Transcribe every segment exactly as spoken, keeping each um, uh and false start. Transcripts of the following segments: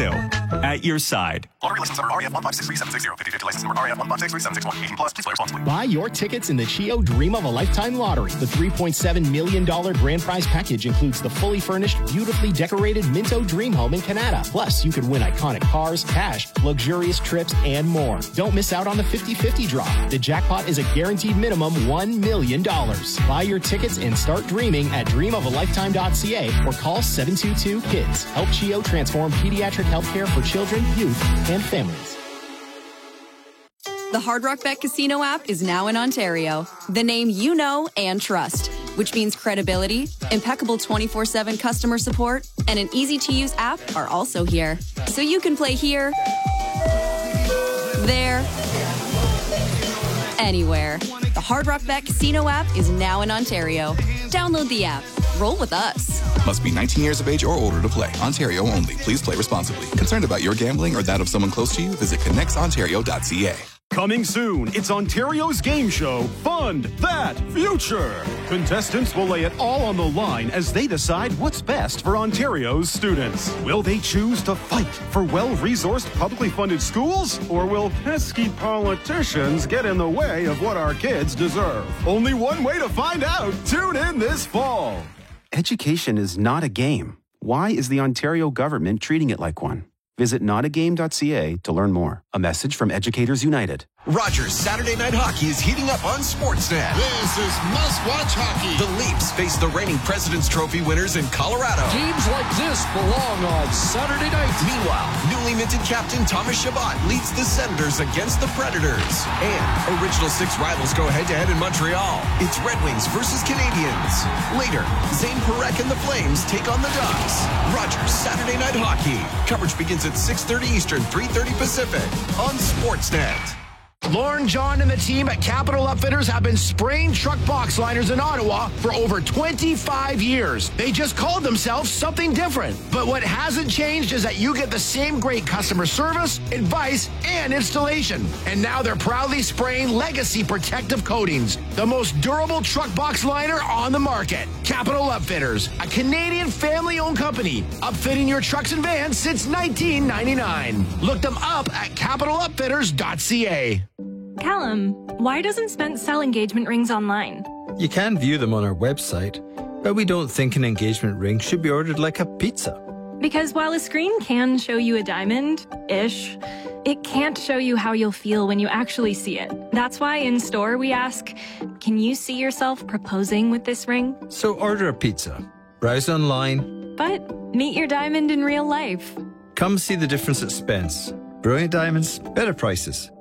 Toledo, at your side. Lottery license number R A F one five six three seven six zero. fifty fifty license number R A F one five six three seven six one. eighteen plus. Please play responsibly. Buy your tickets in the Chio Dream of a Lifetime Lottery. The three point seven million dollars grand prize package includes the fully furnished, beautifully decorated Minto Dream Home in Canada. Plus, you could win iconic cars, cash, luxurious trips, and more. Don't miss out on the fifty fifty draw. The jackpot is a guaranteed minimum one million dollars. Buy your tickets and start dreaming at dream of a lifetime dot c a or call seven two two KIDS. Help Chio transform pediatric healthcare for children, youth, and families. The Hard Rock Bet Casino app is now in Ontario. The name you know and trust, which means credibility, impeccable twenty-four seven customer support, and an easy-to-use app are also here. So you can play here, there, anywhere. The Hard Rock Bet Casino app is now in Ontario. Download the app. Roll with us. Must be nineteen years of age or older to play. Ontario only. Please play responsibly. Concerned about your gambling or that of someone close to you? Visit connects ontario dot c a. Coming soon, it's Ontario's game show, Fund That Future. Contestants will lay it all on the line as they decide what's best for Ontario's students. Will they choose to fight for well-resourced, publicly funded schools? Or will pesky politicians get in the way of what our kids deserve? Only one way to find out. Tune in this fall. Education is not a game. Why is the Ontario government treating it like one? Visit not a game dot c a to learn more. A message from Educators United. Rogers Saturday Night Hockey is heating up on Sportsnet. This is must-watch hockey. The Leafs face the reigning President's Trophy winners in Colorado. Teams like this belong on Saturday night. Meanwhile, newly minted captain Thomas Chabot leads the Senators against the Predators. And original six rivals go head-to-head in Montreal. It's Red Wings versus Canadiens. Later, Zane Parekh and the Flames take on the Ducks. Rogers Saturday Night Hockey. Coverage begins at six thirty Eastern, three thirty Pacific on Sportsnet. Lauren, John, and the team at Capital Upfitters have been spraying truck box liners in Ottawa for over twenty-five years. They just called themselves something different. But what hasn't changed is that you get the same great customer service, advice, and installation. And now they're proudly spraying Legacy Protective Coatings, the most durable truck box liner on the market. Capital Upfitters, a Canadian family-owned company, upfitting your trucks and vans since nineteen ninety-nine. Look them up at capital upfitters dot c a. Callum, why doesn't Spence sell engagement rings online? You can view them on our website, but we don't think an engagement ring should be ordered like a pizza. Because while a screen can show you a diamond-ish, it can't show you how you'll feel when you actually see it. That's why in store we ask, can you see yourself proposing with this ring? So order a pizza, browse online, but meet your diamond in real life. Come see the difference at Spence. Brilliant diamonds, better prices.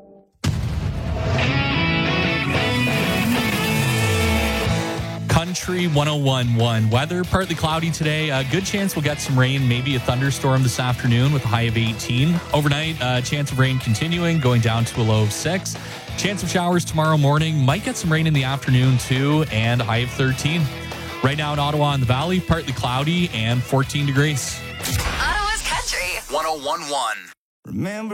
Country one oh one point one. Weather, partly cloudy today. A good chance we'll get some rain, maybe a thunderstorm this afternoon with a high of eighteen. Overnight, uh, chance of rain continuing, going down to a low of six. Chance of showers tomorrow morning. Might get some rain in the afternoon too, and a high of thirteen. Right now in Ottawa and the Valley, partly cloudy and fourteen degrees. Ottawa's Country one oh one point one. Remember